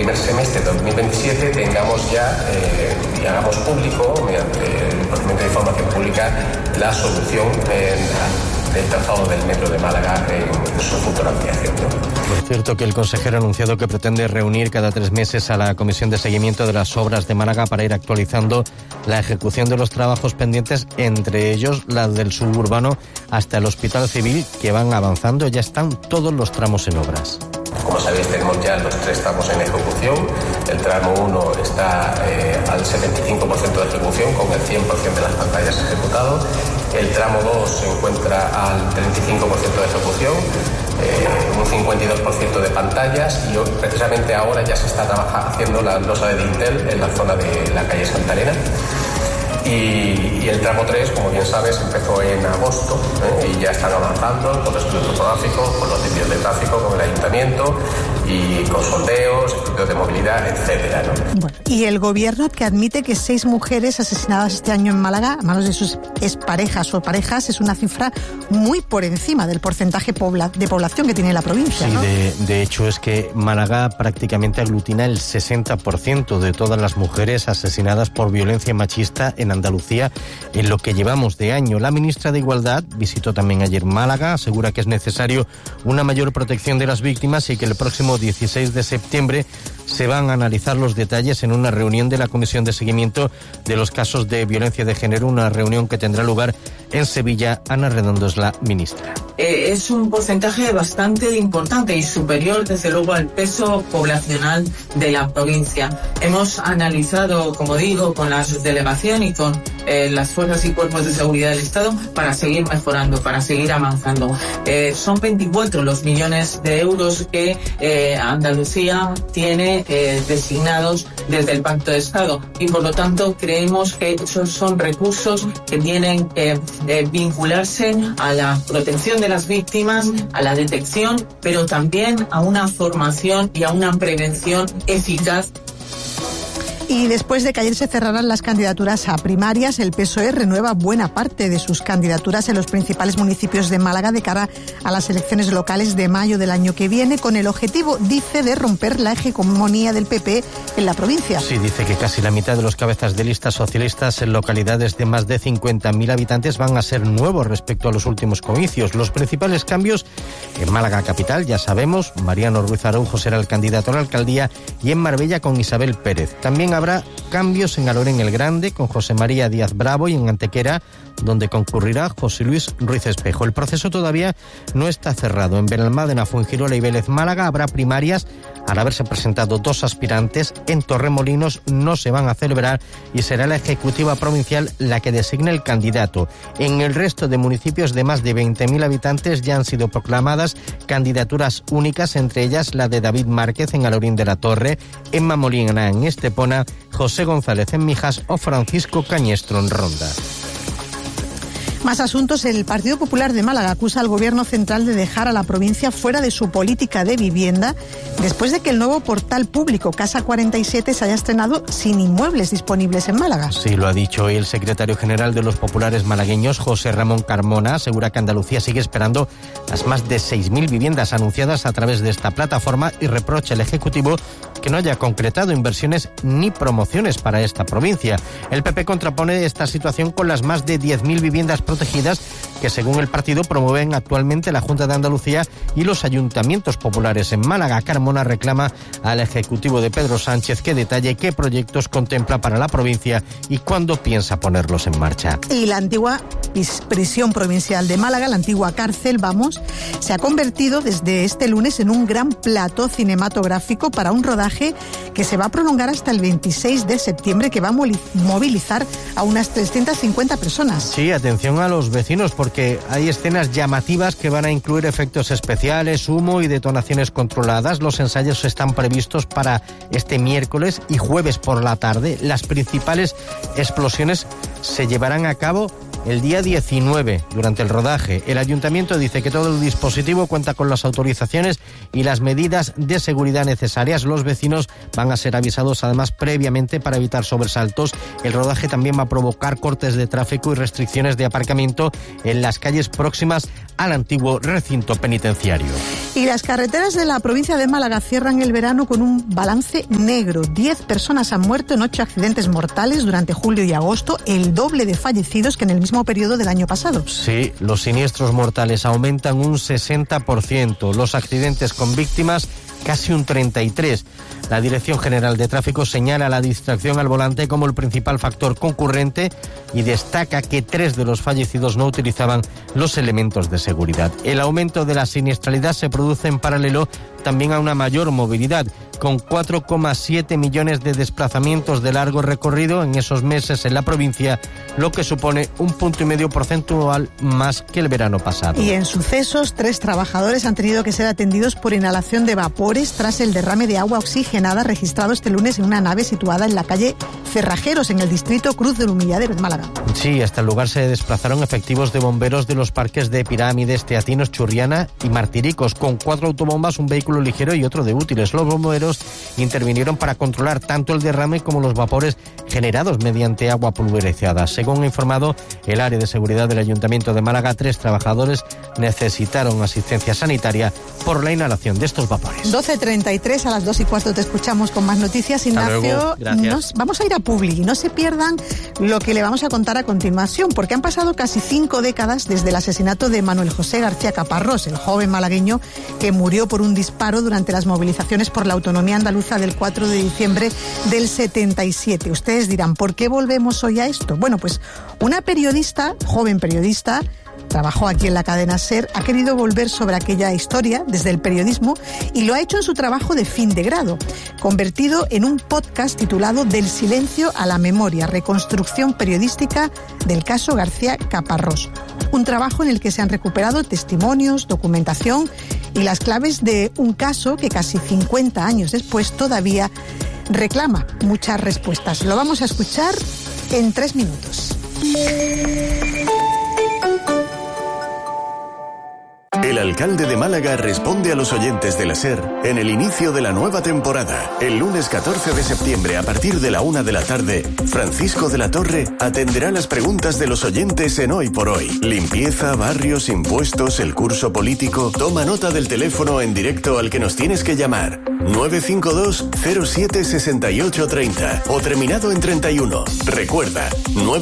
primer semestre de 2027 tengamos ya y hagamos público, mediante el procedimiento de información pública, la solución del trazado del metro de Málaga en su futura ampliación, ¿no? Es cierto que el consejero ha anunciado que pretende reunir cada 3 meses a la Comisión de Seguimiento de las Obras de Málaga para ir actualizando la ejecución de los trabajos pendientes, entre ellos la del suburbano hasta el Hospital Civil, que van avanzando. Ya están todos los tramos en obras. Como sabéis, tenemos ya los 3 tramos en ejecución. El tramo 1 está al 75% de ejecución, con el 100% de las pantallas ejecutado. El tramo 2 se encuentra al 35% de ejecución, un 52% de pantallas, y precisamente ahora ya se está haciendo la losa de dintel en la zona de la calle Santa Elena. Y el tramo 3, como bien sabes, empezó en agosto y ya están avanzando con los estudios topográficos, con los desvíos de tráfico, con el ayuntamiento y con sondeos, estudios de movilidad, etcétera, ¿no? Bueno, y el gobierno, que admite que 6 mujeres asesinadas este año en Málaga a manos de sus exparejas o parejas es una cifra muy por encima del porcentaje de población que tiene la provincia, sí, ¿no? De hecho es que Málaga prácticamente aglutina el 60% de todas las mujeres asesinadas por violencia machista en Andalucía en lo que llevamos de año. La ministra de Igualdad visitó también ayer Málaga, asegura que es necesario una mayor protección de las víctimas y que el próximo 16 de septiembre se van a analizar los detalles en una reunión de la Comisión de Seguimiento de los Casos de Violencia de Género, una reunión que tendrá lugar en Sevilla. Ana Redondo es la ministra. Es un porcentaje bastante importante y superior, desde luego, al peso poblacional de la provincia. Hemos analizado, como digo, con la delegación y con las fuerzas y cuerpos de seguridad del Estado para seguir mejorando, para seguir avanzando. Son 24 los millones de euros que Andalucía tiene designados desde el Pacto de Estado, y por lo tanto creemos que esos son recursos que tienen que vincularse a la protección de las víctimas, a la detección, pero también a una formación y a una prevención eficaz. Y después de que ayer se cerraran las candidaturas a primarias, el PSOE renueva buena parte de sus candidaturas en los principales municipios de Málaga de cara a las elecciones locales de mayo del año que viene, con el objetivo, dice, de romper la hegemonía del PP en la provincia. Sí, dice que casi la mitad de los cabezas de listas socialistas en localidades de más de 50.000 habitantes van a ser nuevos respecto a los últimos comicios. Los principales cambios en Málaga capital, ya sabemos, Mariano Ruiz Araujo será el candidato a la alcaldía, y en Marbella con Isabel Pérez. También habrá cambios en Alorén el Grande con José María Díaz Bravo, y en Antequera, donde concurrirá José Luis Ruiz Espejo. El proceso todavía no está cerrado. En Benalmádena, Fuengirola y Vélez Málaga habrá primarias al haberse presentado 2 aspirantes. En Torremolinos no se van a celebrar y será la Ejecutiva Provincial la que designe el candidato. En el resto de municipios de más de 20.000 habitantes ya han sido proclamadas candidaturas únicas, entre ellas la de David Márquez en Alorín de la Torre, Emma Molina en Estepona, José González en Mijas o Francisco Cañestro en Ronda. Más asuntos. El Partido Popular de Málaga acusa al Gobierno central de dejar a la provincia fuera de su política de vivienda después de que el nuevo portal público Casa 47 se haya estrenado sin inmuebles disponibles en Málaga. Sí, lo ha dicho hoy el secretario general de los populares malagueños, José Ramón Carmona. Asegura que Andalucía sigue esperando las más de 6.000 viviendas anunciadas a través de esta plataforma y reprocha al Ejecutivo que no haya concretado inversiones ni promociones para esta provincia. El PP contrapone esta situación con las más de 10.000 viviendas protegidas que, según el partido, promueven actualmente la Junta de Andalucía y los ayuntamientos populares en Málaga. Carmona reclama al Ejecutivo de Pedro Sánchez que detalle qué proyectos contempla para la provincia y cuándo piensa ponerlos en marcha. Y la antigua prisión provincial de Málaga, la antigua cárcel, se ha convertido desde este lunes en un gran plató cinematográfico para un rodaje que se va a prolongar hasta el 26 de septiembre, que va a movilizar a unas 350 personas. Sí, atención a los vecinos, porque hay escenas llamativas que van a incluir efectos especiales, humo y detonaciones controladas. Los ensayos están previstos para este miércoles y jueves por la tarde. Las principales explosiones se llevarán a cabo el día 19, durante el rodaje. El ayuntamiento dice que todo el dispositivo cuenta con las autorizaciones y las medidas de seguridad necesarias. Los vecinos van a ser avisados además previamente para evitar sobresaltos. El rodaje también va a provocar cortes de tráfico y restricciones de aparcamiento en las calles próximas al antiguo recinto penitenciario. Y las carreteras de la provincia de Málaga cierran el verano con un balance negro. 10 personas han muerto en 8 accidentes mortales durante julio y agosto, el doble de fallecidos que en el mismo periodo del año pasado. Sí, los siniestros mortales aumentan un 60%, los accidentes con víctimas casi un 33%. La Dirección General de Tráfico señala la distracción al volante como el principal factor concurrente y destaca que 3 de los fallecidos no utilizaban los elementos de seguridad. El aumento de la siniestralidad se produce en paralelo también a una mayor movilidad, con 4,7 millones de desplazamientos de largo recorrido en esos meses en la provincia, lo que supone un 1,5 porcentual más que el verano pasado. Y en sucesos, 3 trabajadores han tenido que ser atendidos por inhalación de vapores tras el derrame de agua oxigenada registrado este lunes en una nave situada en la calle Cerrajeros, en el distrito Cruz del Humilladero, en Málaga. Sí, hasta el lugar se desplazaron efectivos de bomberos de los parques de Pirámides, Teatinos, Churriana y Martiricos, con 4 autobombas, un vehículo ligero y otro de útiles. Los bomberos intervinieron para controlar tanto el derrame como los vapores generados mediante agua pulverizada. Según ha informado el área de seguridad del Ayuntamiento de Málaga, 3 trabajadores necesitaron asistencia sanitaria por la inhalación de estos vapores. 12:33, a las 2:15 te escuchamos con más noticias. Ignacio, vamos a ir a Publi y no se pierdan lo que le vamos a contar a continuación, porque han pasado casi 5 décadas desde el asesinato de Manuel José García Caparrós, el joven malagueño que murió por un disparo durante las movilizaciones por la autonomía andaluza del 4 de diciembre del 77. Ustedes dirán, ¿por qué volvemos hoy a esto? Bueno, pues una periodista, joven periodista, trabajó aquí en la cadena SER, ha querido volver sobre aquella historia desde el periodismo y lo ha hecho en su trabajo de fin de grado, convertido en un podcast titulado Del silencio a la memoria, reconstrucción periodística del caso García Caparrós. Un trabajo en el que se han recuperado testimonios, documentación y las claves de un caso que casi 50 años después todavía reclama muchas respuestas. Lo vamos a escuchar en 3 minutos. El alcalde de Málaga responde a los oyentes de la SER en el inicio de la nueva temporada. El lunes 14 de septiembre, a partir de la 1 de la tarde, Francisco de la Torre atenderá las preguntas de los oyentes en Hoy por Hoy. Limpieza, barrios, impuestos, el curso político. Toma nota del teléfono en directo al que nos tienes que llamar. 952 07 68 30 o terminado en 31. Recuerda,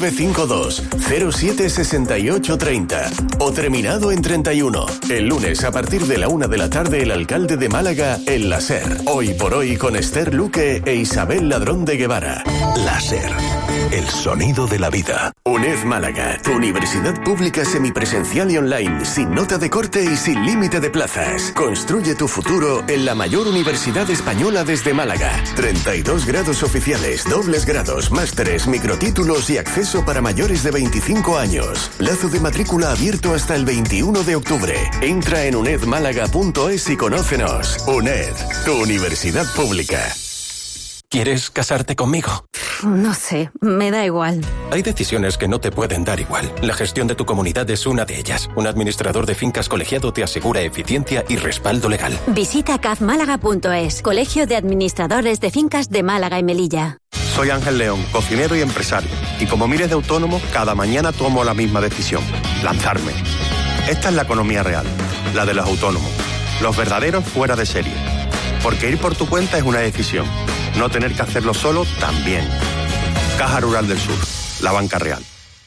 952 07 68 30 o terminado en 31. El lunes, a partir de la 1 de la tarde, el alcalde de Málaga en la SER. Hoy por Hoy con Esther Luque e Isabel Ladrón de Guevara. La SER, el sonido de la vida. UNED Málaga, tu universidad pública semipresencial y online, sin nota de corte y sin límite de plazas. Construye tu futuro en la mayor universidad española desde Málaga. 32 grados oficiales, dobles grados, másteres, microtítulos y acceso para mayores de 25 años. Plazo de matrícula abierto hasta el 21 de octubre. Entra en unedmálaga.es y conócenos. UNED, tu universidad pública. ¿Quieres casarte conmigo? No sé, me da igual. Hay decisiones que no te pueden dar igual. La gestión de tu comunidad es una de ellas. Un administrador de fincas colegiado te asegura eficiencia y respaldo legal. Visita cafmálaga.es, Colegio de Administradores de Fincas de Málaga y Melilla. Soy Ángel León, cocinero y empresario. Y como miles de autónomos, cada mañana tomo la misma decisión: lanzarme. Esta es la economía real, la de los autónomos. Los verdaderos fuera de serie. Porque ir por tu cuenta es una decisión. No tener que hacerlo solo también. Caja Rural del Sur, la banca real.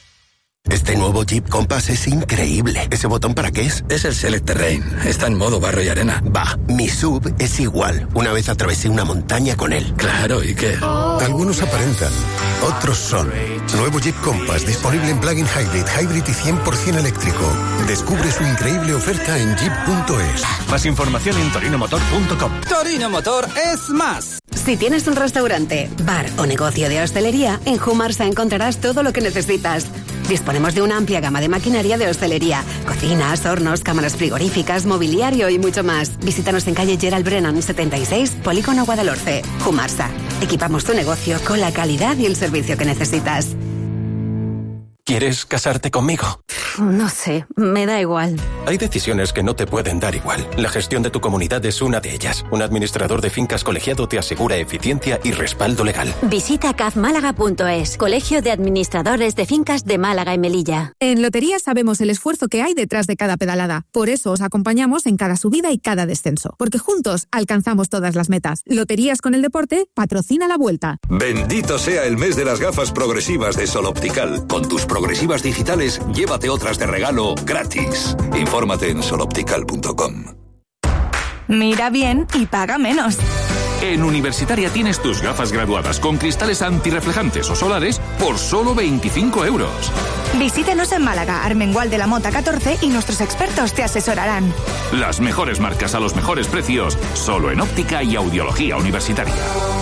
Este nuevo Jeep Compass es increíble. ¿Ese botón para qué es? Es el Select Terrain. Está en modo barro y arena. Va, mi SUV es igual. Una vez atravesé una montaña con él. Claro, ¿y qué? Algunos aparentan, otros son. Nuevo Jeep Compass, disponible en plug-in hybrid y 100% eléctrico. Descubre su increíble oferta en jeep.es. Más información en torinomotor.com. Torino Motor es más. Si tienes un restaurante, bar o negocio de hostelería, en Humarsa encontrarás todo lo que necesitas. Disponemos de una amplia gama de maquinaria de hostelería, cocinas, hornos, cámaras frigoríficas, mobiliario y mucho más. Visítanos en calle Gerald Brennan 76, Polígono Guadalhorce. Humarsa. Equipamos tu negocio con la calidad y el servicio que necesitas. ¿Quieres casarte conmigo? No sé, me da igual. Hay decisiones que no te pueden dar igual. La gestión de tu comunidad es una de ellas. Un administrador de fincas colegiado te asegura eficiencia y respaldo legal. Visita cafmálaga.es, Colegio de Administradores de Fincas de Málaga y Melilla. En Lotería sabemos el esfuerzo que hay detrás de cada pedalada. Por eso os acompañamos en cada subida y cada descenso. Porque juntos alcanzamos todas las metas. Loterías con el deporte patrocina la Vuelta. Bendito sea el mes de las gafas progresivas de Sol Optical. Con tus progresivas digitales, llévate otras de regalo gratis. Infórmate en soloptical.com. Mira bien y paga menos. En Universitaria tienes tus gafas graduadas con cristales antirreflejantes o solares por solo 25 €. Visítenos en Málaga, Armengual de la Mota 14 y nuestros expertos te asesorarán. Las mejores marcas a los mejores precios, solo en óptica y audiología universitaria.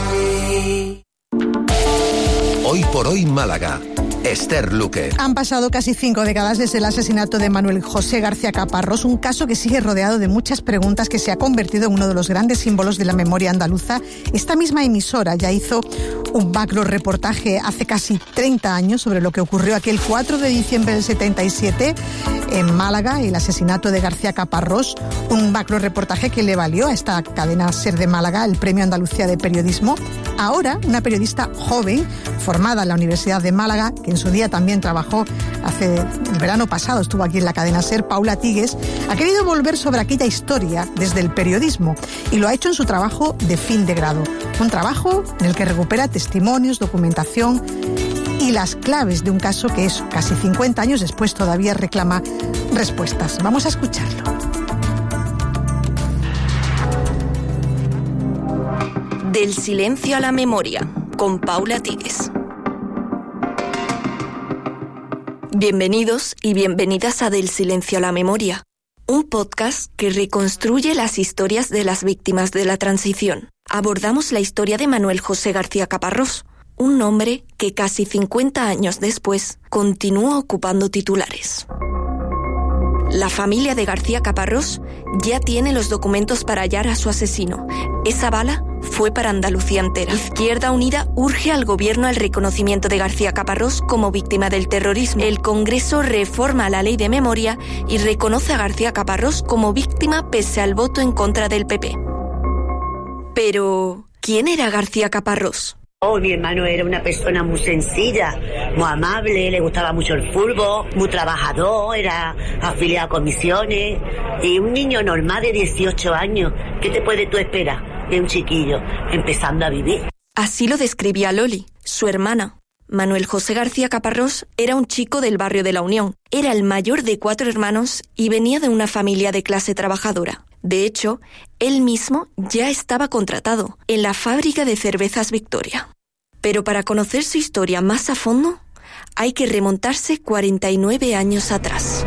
Hoy por hoy Málaga. Esther Luque. Han pasado casi 5 décadas desde el asesinato de Manuel José García Caparrós, un caso que sigue rodeado de muchas preguntas, que se ha convertido en uno de los grandes símbolos de la memoria andaluza. Esta misma emisora ya hizo un macro reportaje hace casi 30 años sobre lo que ocurrió aquel 4 de diciembre del 77 en Málaga, el asesinato de García Caparrós, un macro reportaje que le valió a esta cadena SER de Málaga el Premio Andalucía de Periodismo. Ahora, una periodista joven, formada en la Universidad de Málaga, que en su día también trabajó el verano pasado, estuvo aquí en la cadena SER, Paula Tíguez, ha querido volver sobre aquella historia desde el periodismo y lo ha hecho en su trabajo de fin de grado. Un trabajo en el que recupera testimonios, documentación y las claves de un caso que es casi 50 años después todavía reclama respuestas. Vamos a escucharlo. Del silencio a la memoria, con Paula Tíguez. Bienvenidos y bienvenidas a Del silencio a la memoria, un podcast que reconstruye las historias de las víctimas de la transición. Abordamos la historia de Manuel José García Caparrós, un hombre que casi 50 años después continúa ocupando titulares. La familia de García Caparrós ya tiene los documentos para hallar a su asesino. Esa bala fue para Andalucía entera. Izquierda Unida urge al gobierno al reconocimiento de García Caparrós como víctima del terrorismo. El Congreso reforma la ley de memoria y reconoce a García Caparrós como víctima pese al voto en contra del PP. Pero, ¿quién era García Caparrós? Mi hermano era una persona muy sencilla, muy amable, le gustaba mucho el fútbol, muy trabajador, era afiliado a comisiones y un niño normal de 18 años. ¿Qué te puedes tú esperar de un chiquillo empezando a vivir? Así lo describía Loli, su hermana. Manuel José García Caparrós era un chico del barrio de la Unión. Era el mayor de 4 hermanos y venía de una familia de clase trabajadora. De hecho, él mismo ya estaba contratado en la fábrica de cervezas Victoria. Pero para conocer su historia más a fondo, hay que remontarse 49 años atrás.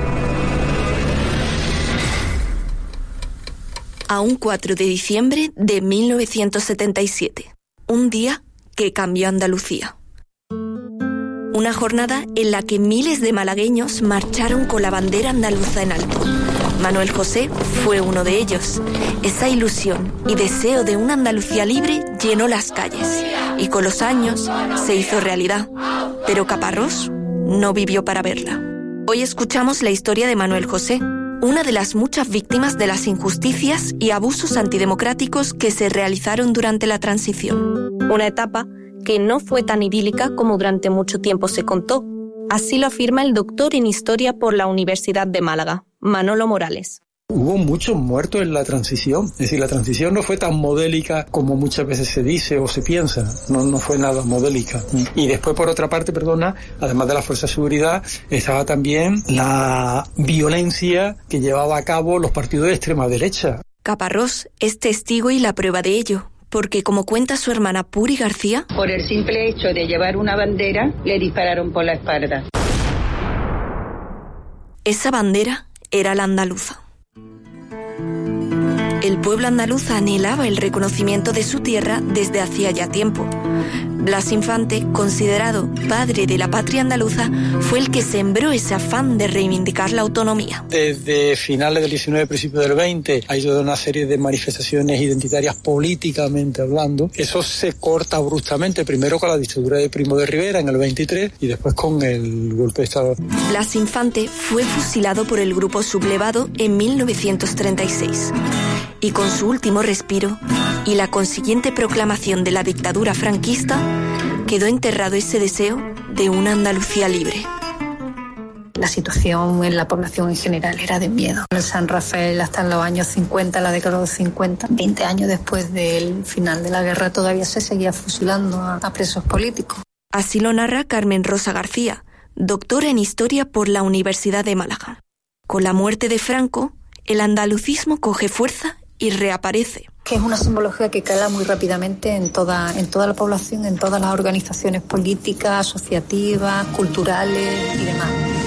A un 4 de diciembre de 1977, un día que cambió Andalucía. Una jornada en la que miles de malagueños marcharon con la bandera andaluza en alto. Manuel José fue uno de ellos. Esa ilusión y deseo de una Andalucía libre llenó las calles y con los años se hizo realidad. Pero Caparrós no vivió para verla. Hoy escuchamos la historia de Manuel José, una de las muchas víctimas de las injusticias y abusos antidemocráticos que se realizaron durante la transición. Una etapa que no fue tan idílica como durante mucho tiempo se contó. Así lo afirma el doctor en Historia por la Universidad de Málaga, Manolo Morales. Hubo muchos muertos en la transición, es decir, la transición no fue tan modélica como muchas veces se dice o se piensa, no fue nada modélica. Y después, por otra parte, además de la fuerza de seguridad, estaba también la violencia que llevaba a cabo los partidos de extrema derecha. Caparrós es testigo y la prueba de ello, porque como cuenta su hermana Puri García, por el simple hecho de llevar una bandera, le dispararon por la espalda. Esa bandera era la andaluza. El pueblo andaluz anhelaba el reconocimiento de su tierra desde hacía ya tiempo. Blas Infante, considerado padre de la patria andaluza, fue el que sembró ese afán de reivindicar la autonomía. Desde finales del 19, principios del 20, ha habido una serie de manifestaciones identitarias políticamente hablando. Eso se corta bruscamente, primero con la dictadura de Primo de Rivera en el 23 y después con el golpe de Estado. Blas Infante fue fusilado por el grupo sublevado en 1936. Y con su último respiro y la consiguiente proclamación de la dictadura franquista, quedó enterrado ese deseo de una Andalucía libre. La situación en la población en general era de miedo. El San Rafael hasta en los años 50, la década de los 50, 20 años después del final de la guerra, todavía se seguía fusilando a presos políticos. Así lo narra Carmen Rosa García, doctora en Historia por la Universidad de Málaga. Con la muerte de Franco, el andalucismo coge fuerza y reaparece. Que es una simbología que cala muy rápidamente en toda la población, en todas las organizaciones políticas, asociativas, culturales y demás.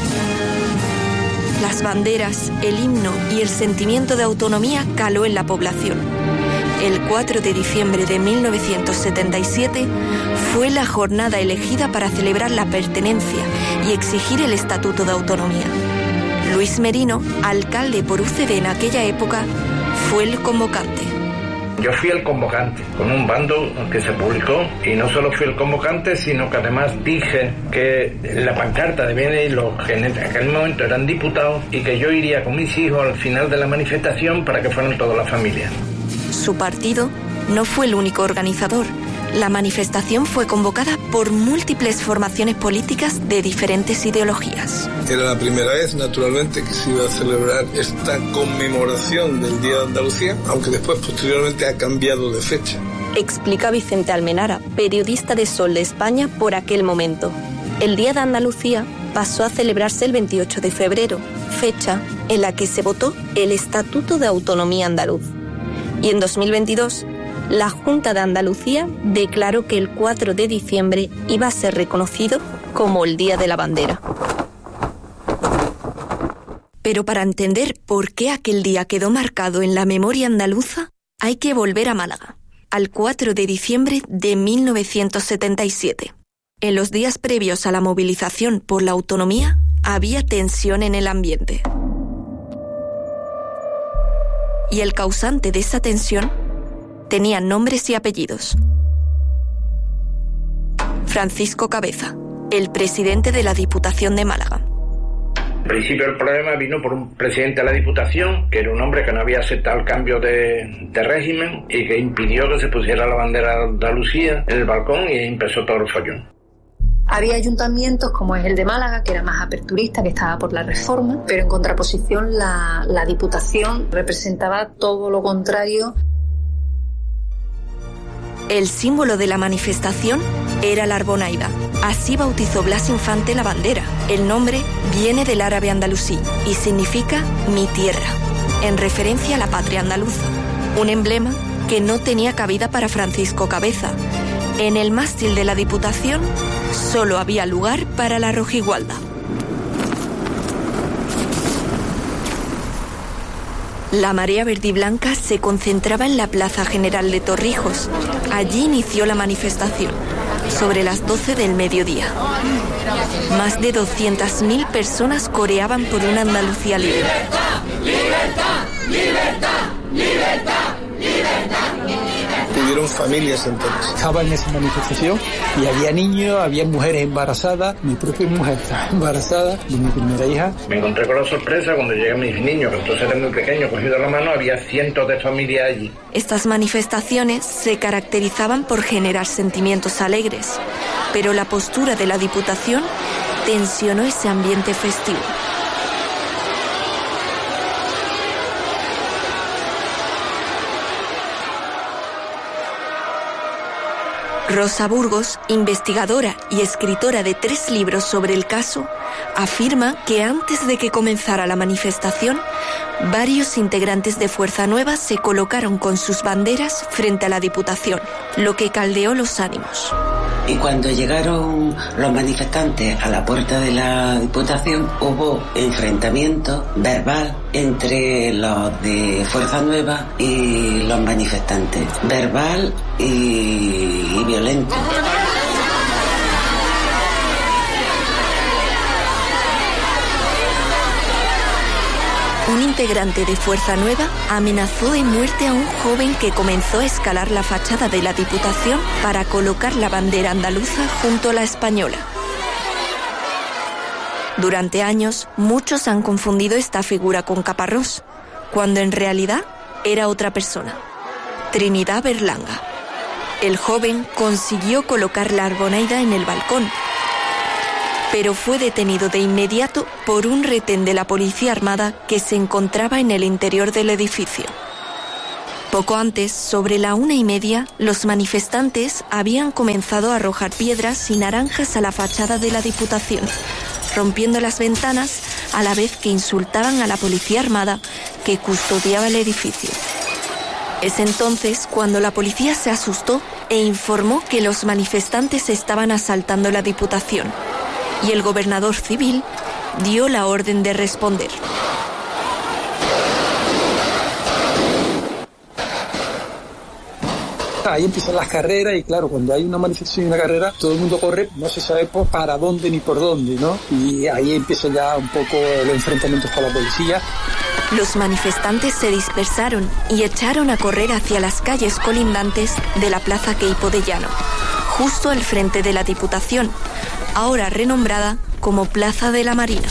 Las banderas, el himno y el sentimiento de autonomía caló en la población. El 4 de diciembre de 1977 fue la jornada elegida para celebrar la pertenencia y exigir el Estatuto de Autonomía. Luis Merino, alcalde por UCD en aquella época, fue el convocante. Yo fui el convocante, con un bando que se publicó, y no solo fui el convocante, sino que además dije que la pancarta debía ir los que en aquel momento eran diputados y que yo iría con mis hijos al final de la manifestación para que fueran toda la familia. Su partido no fue el único organizador. La manifestación fue convocada por múltiples formaciones políticas de diferentes ideologías. Era la primera vez, naturalmente, que se iba a celebrar esta conmemoración del Día de Andalucía, aunque después, posteriormente, ha cambiado de fecha. Explica Vicente Almenara, periodista de Sol de España por aquel momento. El Día de Andalucía pasó a celebrarse el 28 de febrero, fecha en la que se votó el Estatuto de Autonomía Andaluz. Y en 2022, la Junta de Andalucía declaró que el 4 de diciembre iba a ser reconocido como el Día de la Bandera. Pero para entender por qué aquel día quedó marcado en la memoria andaluza, hay que volver a Málaga, al 4 de diciembre de 1977. En los días previos a la movilización por la autonomía, había tensión en el ambiente. Y el causante de esa tensión tenía nombres y apellidos. Francisco Cabeza, el presidente de la Diputación de Málaga. Al principio el problema vino por un presidente de la Diputación, que era un hombre que no había aceptado el cambio de régimen y que impidió que se pusiera la bandera de Andalucía en el balcón, y empezó todo el follón. Había ayuntamientos como es el de Málaga, que era más aperturista, que estaba por la reforma, pero en contraposición la Diputación representaba todo lo contrario. El símbolo de la manifestación era la arbonaida. Así bautizó Blas Infante la bandera. El nombre viene del árabe andalusí y significa mi tierra, en referencia a la patria andaluza. Un emblema que no tenía cabida para Francisco Cabeza. En el mástil de la Diputación solo había lugar para la rojigualda. La marea verde y blanca se concentraba en la Plaza General de Torrijos. Allí inició la manifestación, sobre las 12 del mediodía. Más de 200.000 personas coreaban por una Andalucía libre. ¡Libertad! ¡Libertad! ¡Libertad! ¡Libertad! Hubieron familias enteras. Estaba en esa manifestación y había niños, había mujeres embarazadas. Mi propia mujer estaba embarazada de mi primera hija. Me encontré con la sorpresa cuando llegan mis niños, que entonces eran muy pequeños, cogidos la mano, había cientos de familias allí. Estas manifestaciones se caracterizaban por generar sentimientos alegres, pero la postura de la Diputación tensionó ese ambiente festivo. Rosa Burgos, investigadora y escritora de 3 libros sobre el caso, afirma que antes de que comenzara la manifestación, varios integrantes de Fuerza Nueva se colocaron con sus banderas frente a la Diputación, lo que caldeó los ánimos. Y cuando llegaron los manifestantes a la puerta de la Diputación, hubo enfrentamiento verbal entre los de Fuerza Nueva y los manifestantes. Verbal y violento. Un integrante de Fuerza Nueva amenazó de muerte a un joven que comenzó a escalar la fachada de la Diputación para colocar la bandera andaluza junto a la española. Durante años, muchos han confundido esta figura con Caparrós, cuando en realidad era otra persona, Trinidad Berlanga. El joven consiguió colocar la arbonaida en el balcón, pero fue detenido de inmediato por un retén de la Policía Armada que se encontraba en el interior del edificio. Poco antes, sobre la 1:30, los manifestantes habían comenzado a arrojar piedras y naranjas a la fachada de la Diputación, rompiendo las ventanas a la vez que insultaban a la Policía Armada que custodiaba el edificio. Es entonces cuando la policía se asustó e informó que los manifestantes estaban asaltando la Diputación, y el gobernador civil dio la orden de responder. Ahí empiezan las carreras y claro, cuando hay una manifestación y una carrera, todo el mundo corre, no se sabe para dónde ni por dónde, ¿no? Y ahí empieza ya un poco los enfrentamientos con la policía. Los manifestantes se dispersaron y echaron a correr hacia las calles colindantes de la Plaza Queipo de Llano, justo al frente de la Diputación, ahora renombrada como Plaza de la Marina.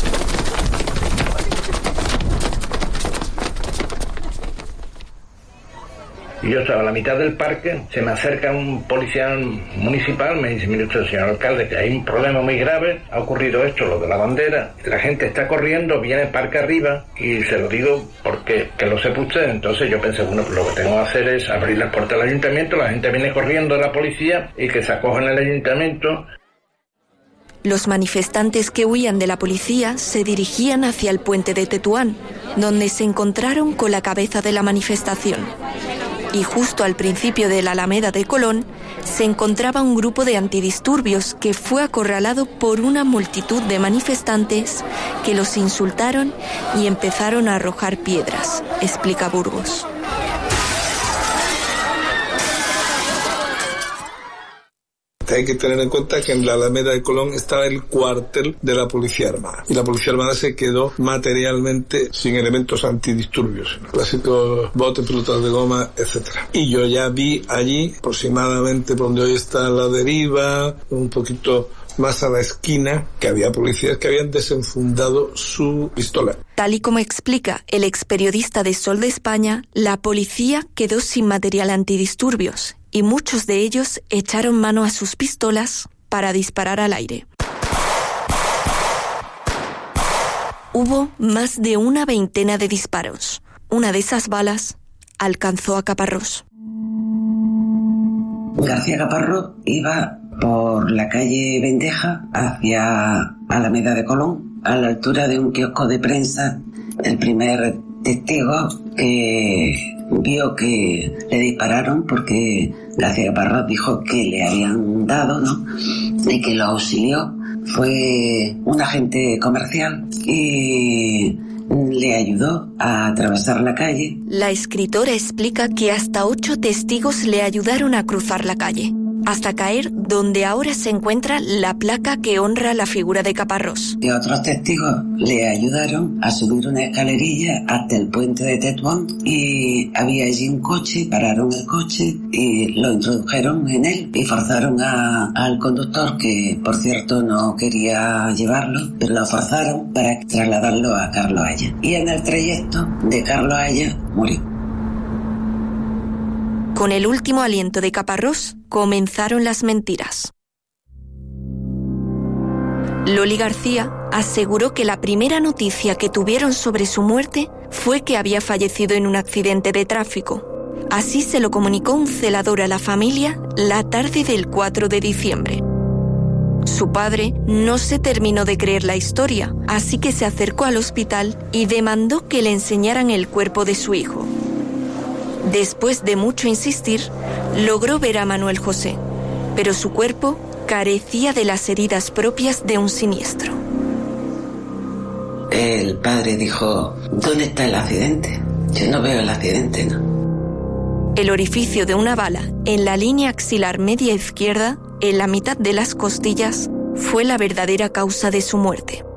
Y yo estaba a la mitad del parque, se me acerca un policía municipal, me dice: mire usted, señor alcalde, que hay un problema muy grave, ha ocurrido esto, lo de la bandera, la gente está corriendo, viene el parque arriba, y se lo digo porque que lo sepa usted. Entonces yo pensé, bueno, pues lo que tengo que hacer es abrir las puertas del ayuntamiento, la gente viene corriendo a la policía y que se acojan en el ayuntamiento. Los manifestantes que huían de la policía se dirigían hacia el puente de Tetuán, donde se encontraron con la cabeza de la manifestación. Y justo al principio de la Alameda de Colón se encontraba un grupo de antidisturbios que fue acorralado por una multitud de manifestantes que los insultaron y empezaron a arrojar piedras, explica Burgos. Hay que tener en cuenta que en la Alameda de Colón estaba el cuartel de la Policía Armada. Y la Policía Armada se quedó materialmente sin elementos antidisturbios. Clásicos botes, pelotas de goma, etc. Y yo ya vi allí, aproximadamente por donde hoy está la Deriva, un poquito más a la esquina, que había policías que habían desenfundado su pistola. Tal y como explica el experiodista de Sol de España, la policía quedó sin material antidisturbios y muchos de ellos echaron mano a sus pistolas para disparar al aire. Hubo más de una veintena de disparos. Una de esas balas alcanzó a Caparrós. García Caparrós iba por la calle Vendeja hacia Alameda de Colón, a la altura de un kiosco de prensa. El primer testigo que vio que le dispararon, porque García Caparrós dijo que le habían dado, ¿no?, y que lo auxilió, fue un agente comercial y le ayudó a atravesar la calle. La escritora explica que hasta 8 testigos le ayudaron a cruzar la calle, hasta caer donde ahora se encuentra la placa que honra la figura de Caparrós. Y otros testigos le ayudaron a subir una escalerilla hasta el puente de Tetuán y había allí un coche, pararon el coche y lo introdujeron en él y forzaron al conductor, que por cierto no quería llevarlo, pero lo forzaron para trasladarlo a Carlos Haya. Y en el trayecto de Carlos Haya murió. Con el último aliento de Caparrós comenzaron las mentiras. Loli García aseguró que la primera noticia que tuvieron sobre su muerte fue que había fallecido en un accidente de tráfico. Así se lo comunicó un celador a la familia la tarde del 4 de diciembre. Su padre no se terminó de creer la historia, así que se acercó al hospital y demandó que le enseñaran el cuerpo de su hijo. Después de mucho insistir, logró ver a Manuel José, pero su cuerpo carecía de las heridas propias de un siniestro. El padre dijo: ¿dónde está el accidente? Yo no veo el accidente, ¿no? El orificio de una bala en la línea axilar media izquierda, en la mitad de las costillas, fue la verdadera causa de su muerte.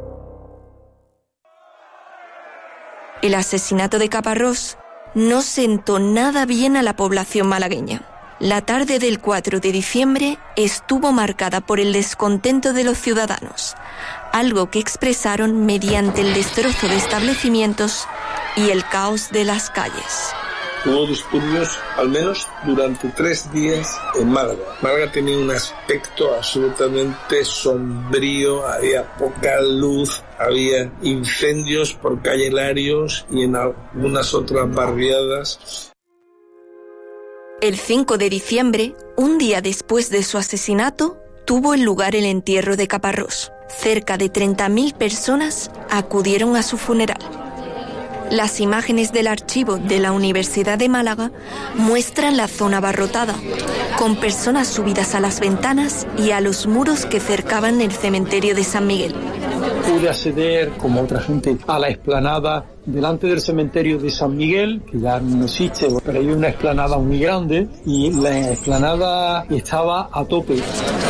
El asesinato de Caparrós no sentó nada bien a la población malagueña. La tarde del 4 de diciembre estuvo marcada por el descontento de los ciudadanos, algo que expresaron mediante el destrozo de establecimientos y el caos de las calles. Hubo disturbios al menos durante 3 días en Málaga. Málaga tenía un aspecto absolutamente sombrío, había poca luz, había incendios por calle Larios y en algunas otras barriadas. El 5 de diciembre, un día después de su asesinato, tuvo lugar el entierro de Caparrós. Cerca de 30.000 personas acudieron a su funeral. Las imágenes del archivo de la Universidad de Málaga muestran la zona abarrotada, con personas subidas a las ventanas y a los muros que cercaban el cementerio de San Miguel. Pude acceder, como otra gente, a la explanada delante del cementerio de San Miguel, que ya no existe, pero hay una explanada muy grande y la explanada estaba a tope.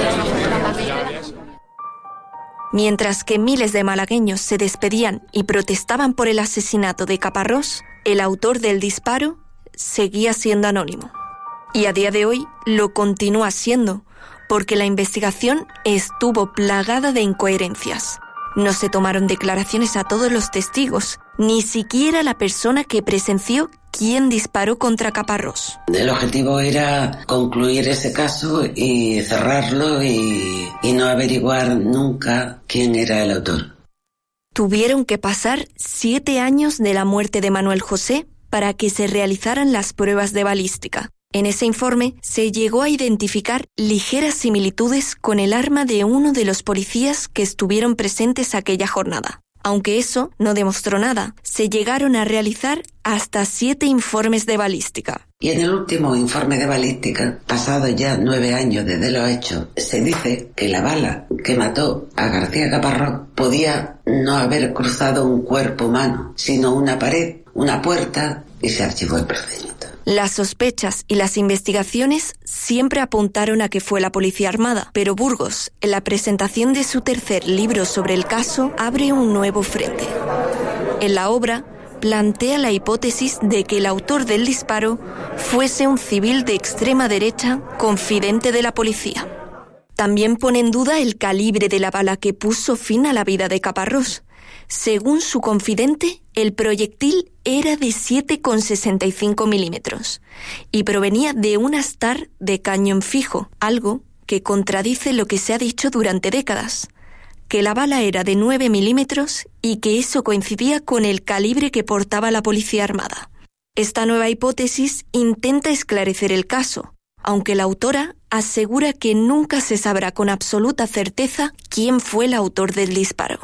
Mientras que miles de malagueños se despedían y protestaban por el asesinato de Caparrós, el autor del disparo seguía siendo anónimo. Y a día de hoy lo continúa siendo, porque la investigación estuvo plagada de incoherencias. No se tomaron declaraciones a todos los testigos, ni siquiera la persona que presenció quién disparó contra Caparrós. El objetivo era concluir ese caso y cerrarlo y no averiguar nunca quién era el autor. Tuvieron que pasar 7 años de la muerte de Manuel José para que se realizaran las pruebas de balística. En ese informe se llegó a identificar ligeras similitudes con el arma de uno de los policías que estuvieron presentes aquella jornada. Aunque eso no demostró nada, se llegaron a realizar hasta 7 informes de balística. Y en el último informe de balística, pasado ya 9 años desde los hechos, se dice que la bala que mató a García Caparrós podía no haber cruzado un cuerpo humano, sino una pared, una puerta, y se archivó el procedimiento. Las sospechas y las investigaciones siempre apuntaron a que fue la Policía Armada, pero Burgos, en la presentación de su tercer libro sobre el caso, abre un nuevo frente. En la obra, plantea la hipótesis de que el autor del disparo fuese un civil de extrema derecha confidente de la policía. También pone en duda el calibre de la bala que puso fin a la vida de Caparrós. Según su confidente, el proyectil era de 7,65 milímetros y provenía de un astar de cañón fijo, algo que contradice lo que se ha dicho durante décadas, que la bala era de 9 milímetros y que eso coincidía con el calibre que portaba la Policía Armada. Esta nueva hipótesis intenta esclarecer el caso, aunque la autora asegura que nunca se sabrá con absoluta certeza quién fue el autor del disparo.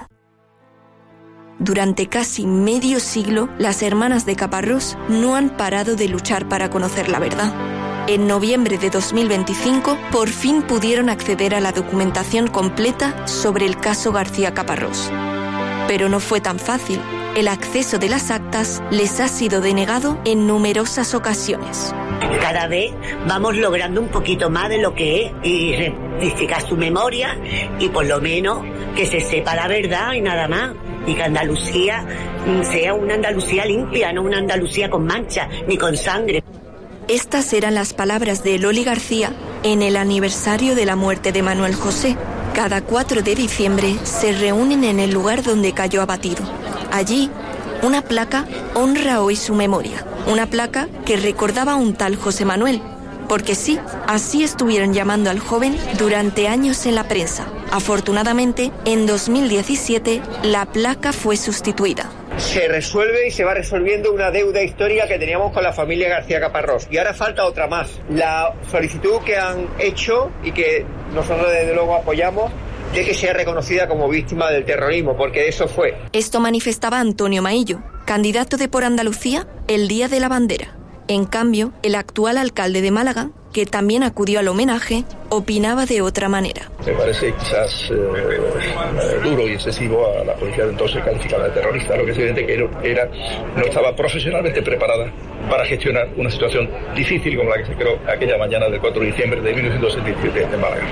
Durante casi medio siglo, las hermanas de Caparrós no han parado de luchar para conocer la verdad. En noviembre de 2025, por fin pudieron acceder a la documentación completa sobre el caso García Caparrós. Pero no fue tan fácil. El acceso de las actas les ha sido denegado en numerosas ocasiones. Cada vez vamos logrando un poquito más de lo que es y rectificar su memoria y por lo menos que se sepa la verdad y nada más. Y que Andalucía sea una Andalucía limpia, no una Andalucía con mancha ni con sangre. Estas eran las palabras de Loli García en el aniversario de la muerte de Manuel José. Cada 4 de diciembre se reúnen en el lugar donde cayó abatido. Allí, una placa honra hoy su memoria. Una placa que recordaba a un tal José Manuel. Porque sí, así estuvieron llamando al joven durante años en la prensa. Afortunadamente, en 2017, la placa fue sustituida. Se resuelve y se va resolviendo una deuda histórica que teníamos con la familia García Caparrós. Y ahora falta otra más. La solicitud que han hecho y que nosotros desde luego apoyamos, de que sea reconocida como víctima del terrorismo, porque eso fue. Esto manifestaba Antonio Maillo, candidato de Por Andalucía, el Día de la Bandera. En cambio, el actual alcalde de Málaga, que también acudió al homenaje, opinaba de otra manera. Me parece quizás duro y excesivo a la policía de entonces calificarla de terrorista, lo que es evidente que no estaba profesionalmente preparada para gestionar una situación difícil como la que se creó aquella mañana del 4 de diciembre de 1977 en Málaga.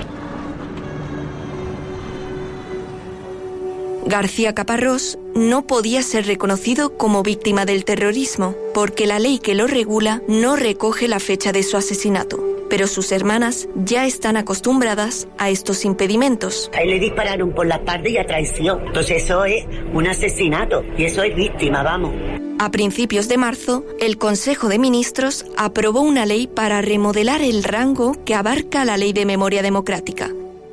García Caparrós no podía ser reconocido como víctima del terrorismo, porque la ley que lo regula no recoge la fecha de su asesinato. Pero sus hermanas ya están acostumbradas a estos impedimentos. Ahí le dispararon por la espalda y a traición. Entonces eso es un asesinato y eso es víctima, vamos. A principios de marzo, el Consejo de Ministros aprobó una ley para remodelar el rango que abarca la Ley de Memoria Democrática.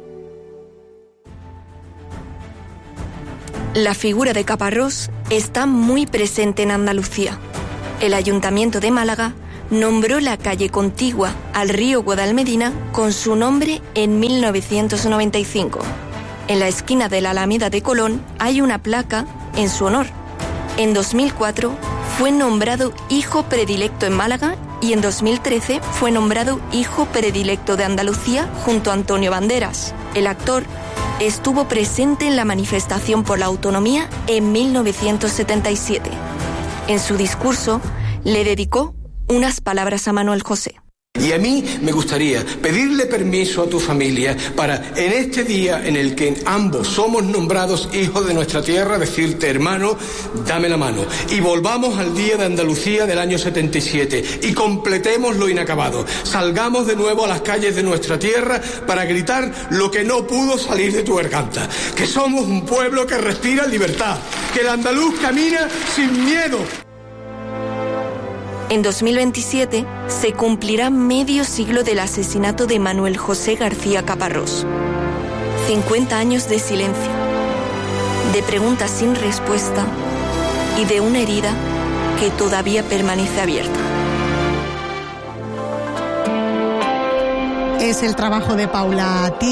La figura de Caparrós está muy presente en Andalucía. El Ayuntamiento de Málaga nombró la calle contigua al río Guadalmedina con su nombre en 1995. En la esquina de la Alameda de Colón hay una placa en su honor. En 2004 fue nombrado hijo predilecto en Málaga y en 2013 fue nombrado hijo predilecto de Andalucía junto a Antonio Banderas. El actor estuvo presente en la manifestación por la autonomía en 1977. En su discurso le dedicó unas palabras a Manuel José. Y a mí me gustaría pedirle permiso a tu familia para, en este día en el que ambos somos nombrados hijos de nuestra tierra, decirte, hermano, dame la mano. Y volvamos al día de Andalucía del año 77 y completemos lo inacabado. Salgamos de nuevo a las calles de nuestra tierra para gritar lo que no pudo salir de tu garganta. Que somos un pueblo que respira libertad. Que el andaluz camina sin miedo. En 2027 se cumplirá medio siglo del asesinato de Manuel José García Caparrós. 50 años de silencio, de preguntas sin respuesta y de una herida que todavía permanece abierta. Es el trabajo de Paula Tigre.